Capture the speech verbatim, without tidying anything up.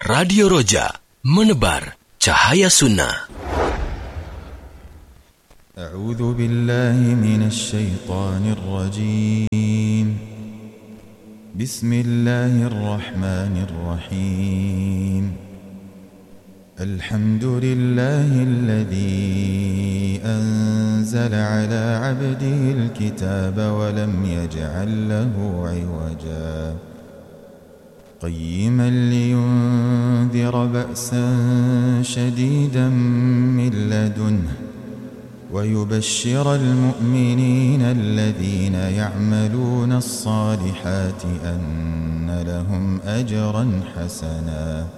Radio Roja, menebar cahaya sunnah. أعوذ بالله من الشيطان الرجيم. بسم الله الرحمن الرحيم. الحمد لله الذي أنزل على عبده الكتاب ولم يجعل له عوجا قيما لينذر بأسا شديدا من لدنه ويبشر المؤمنين الذين يعملون الصالحات أن لهم أجرا حسنا